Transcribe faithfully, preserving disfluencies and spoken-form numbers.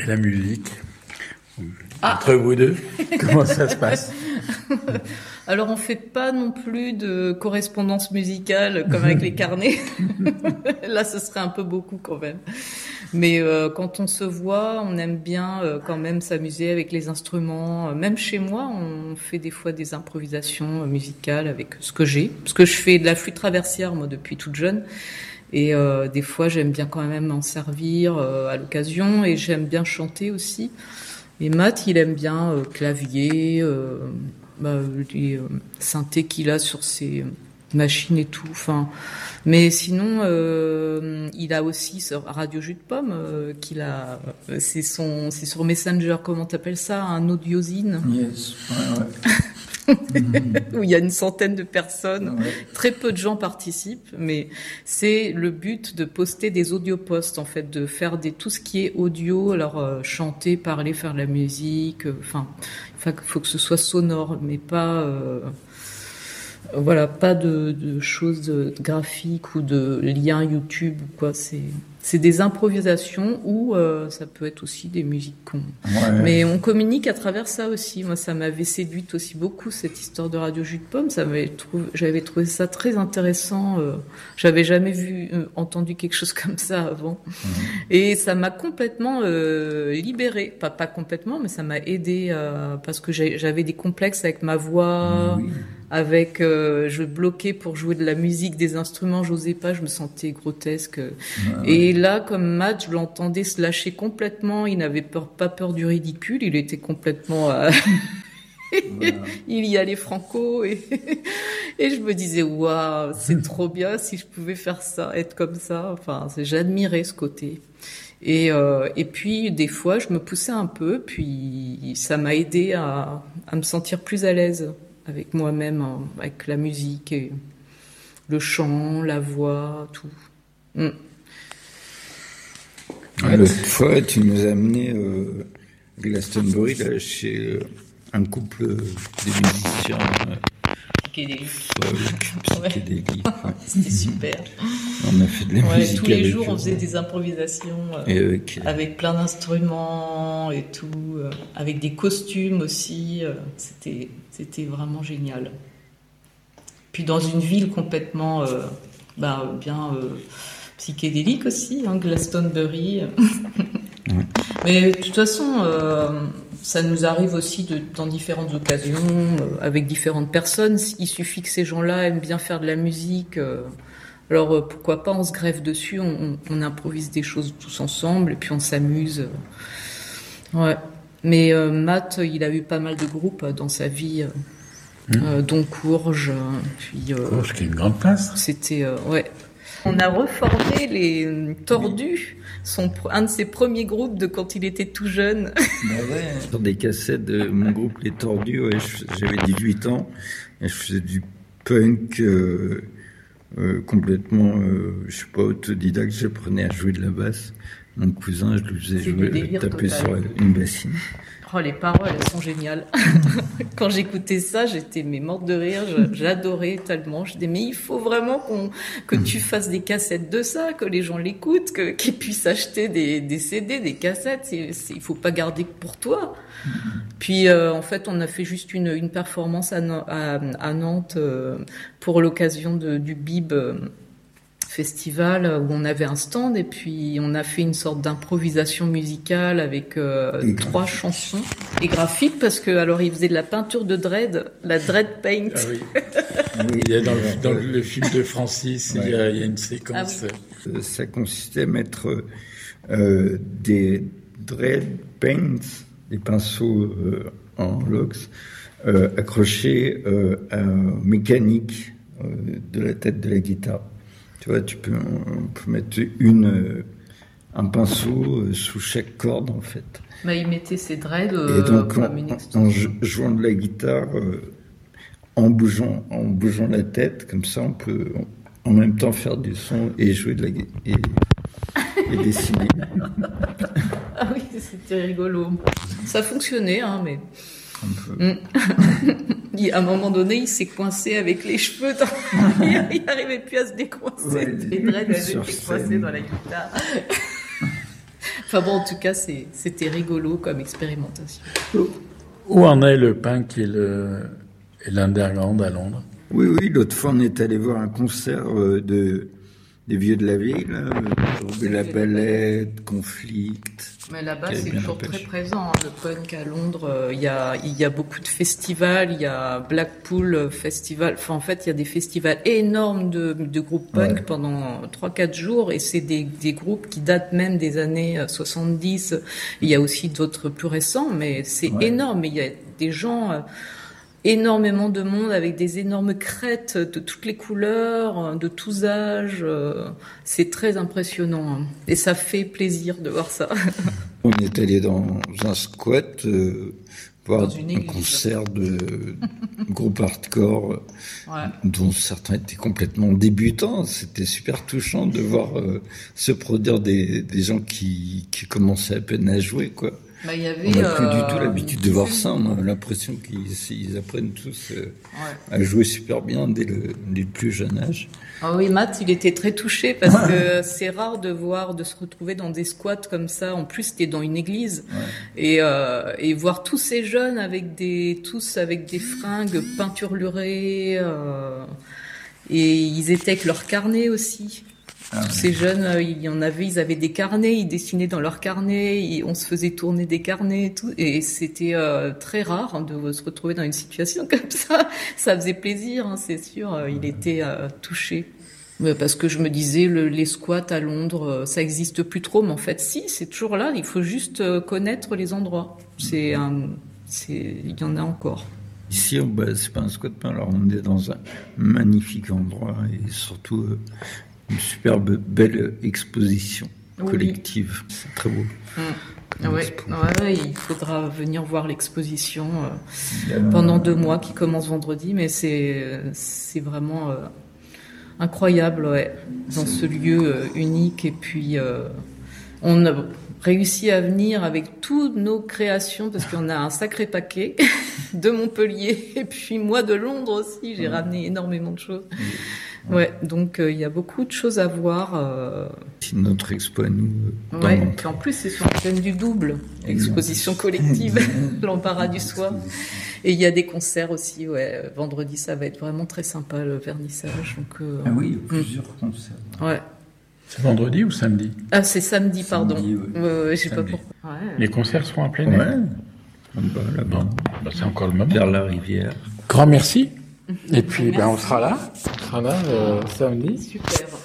Et la musique ah. Entre vous deux, comment ça se passe? Alors on fait pas non plus de correspondance musicale comme avec les carnets. Là, ce serait un peu beaucoup quand même. Mais euh, quand on se voit, on aime bien euh, quand même s'amuser avec les instruments. Même chez moi, on fait des fois des improvisations musicales avec ce que j'ai. Parce que je fais de la flûte traversière, moi, depuis toute jeune. Et euh, des fois, j'aime bien quand même m'en servir euh, à l'occasion. Et j'aime bien chanter aussi. Et Matt, il aime bien euh, clavier, euh, bah, les euh, synthés qu'il a sur ses machines et tout. Enfin, mais sinon, euh, il a aussi sur Radio Jus de Pomme euh, qu'il a. C'est son, c'est sur Messenger. Comment t'appelles ça? Un audiosine. Yes. Ouais, ouais. Où il y a une centaine de personnes. Ouais. Très peu de gens participent, mais c'est le but de poster des audioposts, en fait, de faire des, tout ce qui est audio, alors euh, chanter, parler, faire de la musique, enfin, euh, il faut que ce soit sonore, mais pas, euh, voilà, pas de, de choses graphiques ou de liens YouTube ou quoi, c'est... C'est des improvisations ou euh, ça peut être aussi des musiques qu'on... Ouais. Mais on communique à travers ça aussi. Moi, ça m'avait séduite aussi beaucoup, cette histoire de Radio Jus de Pomme. Ça m'avait trouvé, j'avais trouvé ça très intéressant. Euh, j'avais jamais vu, euh, entendu quelque chose comme ça avant. Mmh. Et ça m'a complètement euh, libérée. Pas, pas complètement, mais ça m'a aidée euh, parce que j'avais des complexes avec ma voix... Mmh, oui. Avec, euh, je bloquais pour jouer de la musique, des instruments, j'osais pas, je me sentais grotesque. Ah, et ouais. Là, comme Matt, je l'entendais se lâcher complètement, il n'avait peur, pas peur du ridicule, il était complètement... Euh... Voilà. Il y allait franco et, et je me disais, waouh, c'est trop bien si je pouvais faire ça, être comme ça. Enfin, j'admirais ce côté. Et, euh, et puis, des fois, je me poussais un peu, puis ça m'a aidé à, à me sentir plus à l'aise avec moi-même, avec la musique et le chant, la voix, tout. Mm. Ouais, l'autre fois, tu nous as amené euh, Glastonbury là, chez euh, un couple euh, de musiciens. Euh, psychédéliques. Ouais, psychédéliques. Ouais. C'était super. On a fait de la ouais, musique. Tous les avec jours, eux. On faisait des improvisations euh, et avec, avec plein d'instruments et tout, euh, avec des costumes aussi. Euh, c'était, c'était vraiment génial. Puis dans une ville complètement euh, bah, bien euh, psychédélique aussi, hein, Glastonbury. Ouais. Mais de toute façon, euh, ça nous arrive aussi de, dans différentes occasions, euh, avec différentes personnes. Il suffit que ces gens-là aiment bien faire de la musique. Euh, alors euh, pourquoi pas, on se greffe dessus, on, on improvise des choses tous ensemble et puis on s'amuse. Ouais. Mais euh, Matt, il a eu pas mal de groupes dans sa vie. Mmh. Euh, dont Courge, puis euh, Courge qui est une grande place. C'était euh, ouais. On a reformé les Tordus, son un de ses premiers groupes de quand il était tout jeune. Bah ouais. Sur des cassettes de mon groupe Les Tordus, ouais, j'avais dix-huit ans et je faisais du punk euh, euh, complètement, euh, je sais pas, autodidacte. J'apprenais à jouer de la basse. Mon cousin, je lui faisais jouer, taper sur une bassine. Oh, les paroles, elles sont géniales. Quand j'écoutais ça, j'étais mais morte de rire. J'adorais tellement. Je disais, mais il faut vraiment qu'on, que tu fasses des cassettes de ça, que les gens l'écoutent, que, qu'ils puissent acheter des, des C D, des cassettes. C'est, c'est, il faut pas garder que pour toi. Puis, euh, en fait, on a fait juste une, une performance à, à, à Nantes euh, pour l'occasion de, du B I B. Euh, festival où on avait un stand et puis on a fait une sorte d'improvisation musicale avec euh, trois chansons et graphiques parce que alors il faisait de la peinture de dread, la dread paint. Ah oui. Oui. Il y a dans, le, dans le film de Francis, ouais. il, y a, il y a une séquence. Ah oui. Ça consistait à mettre euh, des dread paints, des pinceaux euh, en lox, euh, accrochés euh, à mécanique euh, de la tête de la guitare. Tu vois, tu peux, on peut mettre une, un pinceau sous chaque corde, en fait. Bah, il mettait ses dreads euh, et donc, comme en, une en jouant de la guitare, euh, en bougeant, en bougeant la tête, comme ça, on peut en même temps faire du son et jouer de la guitare et, et dessiner. Ah oui, c'était rigolo. Ça fonctionnait, hein, mais... Mm. À un moment donné, il s'est coincé avec les cheveux. Dans... il n'arrivait plus à se décoincer. Ouais, les dreads avaient été coincés dans la guitare. Enfin bon, en tout cas, c'est, c'était rigolo comme expérimentation. Où en est le punk et, le, et l'underground à Londres? Oui, oui, l'autre fois, on est allé voir un concert de, des Vieux de la Vieille, là, de la Balette, Conflict. Mais là-bas, c'est toujours très présent, hein, le punk à Londres. Il y a, il y a beaucoup de festivals, il y a Blackpool Festival. Enfin, en fait, il y a des festivals énormes de, de groupes punk ouais. pendant trois quatre jours, et c'est des, des groupes qui datent même des années soixante-dix. Il y a aussi d'autres plus récents, mais c'est ouais. énorme. Il y a des gens... énormément de monde avec des énormes crêtes de toutes les couleurs, de tous âges. C'est très impressionnant. Et ça fait plaisir de voir ça. On est allé dans un squat euh, voir un concert de groupe hardcore ouais. dont certains étaient complètement débutants. C'était super touchant de voir euh, se produire des, des gens qui, qui commençaient à peine à jouer, quoi. Bah, y avait, on n'a plus euh, du tout l'habitude de voir ça. On a l'impression qu'ils ils apprennent tous euh, ouais. à jouer super bien dès le, dès le plus jeune âge. Ah oui, Matt, il était très touché parce que c'est rare de voir, de se retrouver dans des squats comme ça. En plus, c'était dans une église ouais. et euh, et voir tous ces jeunes avec des tous avec des fringues peinturlurées euh, et ils étaient avec leur carnet aussi. Ah, Tous ces jeunes, il y en avait, ils avaient des carnets, ils dessinaient dans leurs carnets, ils, on se faisait tourner des carnets et tout, et c'était euh, très rare hein, de se retrouver dans une situation comme ça. Ça faisait plaisir, hein, c'est sûr. Euh, il était euh, touché. Mais parce que je me disais, le, les squats à Londres, ça existe plus trop, mais en fait, si, c'est toujours là. Il faut juste euh, connaître les endroits. C'est, un, c'est, il y en a encore. Ici, bah, c'est pas un squat, alors on est dans un magnifique endroit et surtout. Euh, Une superbe, belle exposition collective. Oui. C'est très beau. Mmh. Ouais, ouais, ouais, il faudra venir voir l'exposition euh, pendant deux mois qui commence vendredi, mais c'est, c'est vraiment euh, incroyable ouais, dans ce lieu euh, unique. Et puis, euh, on a réussi à venir avec toutes nos créations parce qu'on a un sacré paquet de Montpellier et puis moi de Londres aussi. J'ai mmh. ramené énormément de choses. Mmh. Ouais, donc il euh, y a beaucoup de choses à voir. Euh... C'est notre expo à nous. Euh, ouais, et en plus c'est sur la chaîne du double, exposition collective, l'embarras du soir. Et il y a des concerts aussi. Ouais, vendredi ça va être vraiment très sympa le vernissage. Donc, euh... ah oui, il y a plusieurs hum. concerts. Ouais. C'est vendredi ou samedi? Ah, c'est samedi, pardon. Samedi, ouais. Euh, je sais pas pourquoi. Ouais. Les concerts sont en plein air. Ouais. Bah, là-bas. Bon, bah, c'est encore le moment. Vers la rivière. Grand merci. Et puis, ben, on sera là. On sera là euh, samedi. Super.